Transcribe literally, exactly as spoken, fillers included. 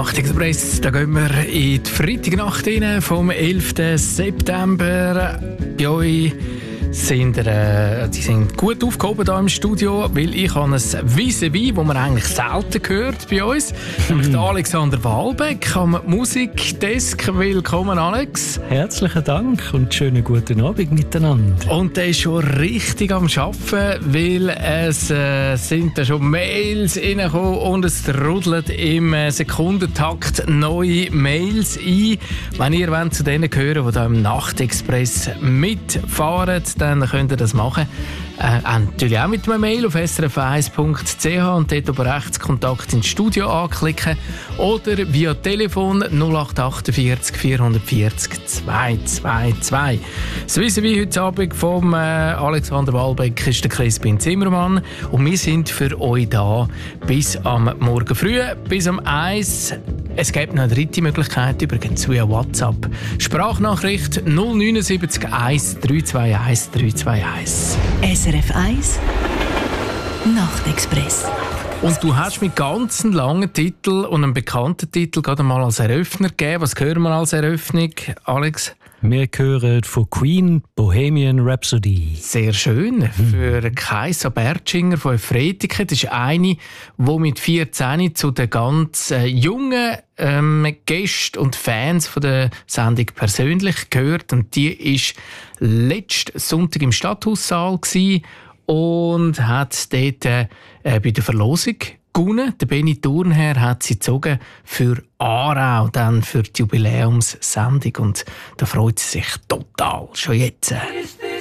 Nachtexpress, da gehen wir in die Freitagnacht rein, vom elften September. Bei euch sind, äh, die sind gut aufgehoben hier im Studio, weil ich habe ein Vis-à-vis, das man eigentlich selten hört bei uns. Nämlich der Alexander Wahlbeck am Musikdesk. Willkommen, Alex. Herzlichen Dank und schönen guten Abend miteinander. Und der ist schon richtig am Arbeiten, weil es äh, sind da schon Mails reingekommen und es trudelt im äh, Sekundentakt neue Mails ein. Wenn ihr wollt, zu denen gehören, die hier im Nachtexpress mitfahren, dann könnt ihr das machen. Äh, natürlich auch mit einem Mail auf s r f eins punkt c h und dort oben rechts Kontakt ins Studio anklicken oder via Telefon null acht achtundvierzig vierhundertvierzig zweihundertzweiundzwanzig. Das wissen wir heute Abend vom äh, Alexander Wahlbeck ist der Crispin Zimmermann und wir sind für euch da bis am Morgen früh, bis um eins. Es gibt noch eine dritte Möglichkeit, übrigens via WhatsApp. Sprachnachricht null neun sieben eins drei zwei eins drei zwei eins. S R F eins Nachtexpress. Und du hast mit ganz einem langen Titel und einem bekannten Titel gerade mal als Eröffner gegeben. Was hören wir als Eröffnung, Alex? Wir hören von Queen Bohemian Rhapsody. Sehr schön. Für Kaisa Bertschinger von Efretiken. Das ist eine, die mit vierzehn zu den ganz äh, jungen ähm, Gästen und Fans von der Sendung persönlich gehört. Und die war letzten Sonntag im Stadthaussaal gewesen und hat dort äh, bei der Verlosung gewonnen. Der Benny Thurnherr hat sie gezogen für Aarau, dann für die Jubiläumssendung. Und da freut sie sich total, schon jetzt.